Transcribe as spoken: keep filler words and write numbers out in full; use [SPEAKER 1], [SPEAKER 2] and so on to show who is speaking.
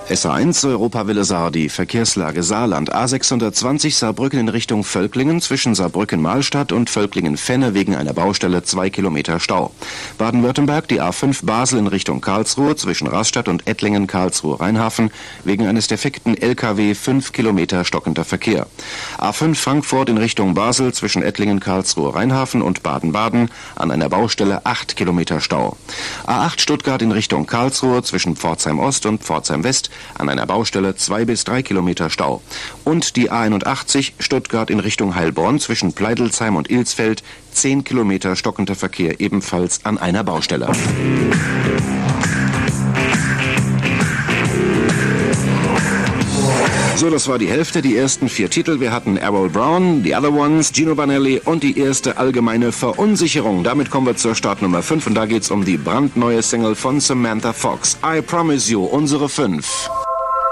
[SPEAKER 1] S A eins Europawelle Saar, die Verkehrslage Saarland. A sechshundertzwanzig Saarbrücken in Richtung Völklingen, zwischen Saarbrücken-Mahlstadt und Völklingen-Fenne wegen einer Baustelle zwei Kilometer Stau. Baden-Württemberg die A fünf Basel in Richtung Karlsruhe, zwischen Rastatt und Ettlingen-Karlsruhe-Rheinhafen wegen eines defekten L K W fünf Kilometer stockender Verkehr. A fünf Frankfurt in Richtung Basel, zwischen Ettlingen-Karlsruhe-Rheinhafen und Baden-Baden an einer Baustelle acht Kilometer Stau. A acht Stuttgart in Richtung Karlsruhe, zwischen Pforzheim-Ost und Pforzheim-West an einer Baustelle zwei bis drei Kilometer Stau. Und die A einundachtzig Stuttgart in Richtung Heilbronn zwischen Pleidelsheim und Ilsfeld zehn Kilometer stockender Verkehr ebenfalls an einer Baustelle. So, das war die Hälfte, die ersten vier Titel. Wir hatten Errol Brown, The Other Ones, Gino Vanelli und die erste allgemeine Verunsicherung. Damit kommen wir zur Startnummer fünf und da geht's um die brandneue Single von Samantha Fox. I Promise You, unsere fünf.